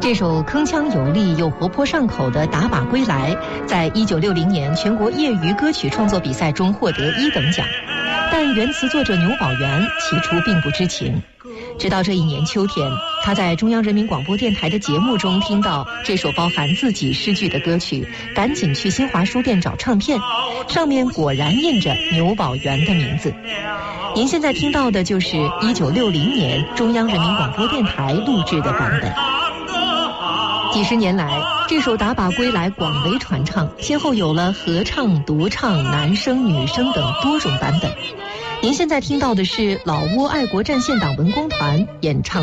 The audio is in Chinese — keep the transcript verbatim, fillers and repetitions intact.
这首铿锵有力又活泼上口的《打靶归来》在一九六零年全国业余歌曲创作比赛中获得一等奖，但原词作者牛宝元起初并不知情。直到这一年秋天，他在中央人民广播电台的节目中听到这首包含自己诗句的歌曲，赶紧去新华书店找唱片，上面果然印着牛宝元的名字。您现在听到的就是一九六零年中央人民广播电台录制的版本。几十年来，这首《打靶归来》广为传唱，先后有了合唱、独唱、男声、女声等多种版本。您现在听到的是老挝爱国战线党文工团演唱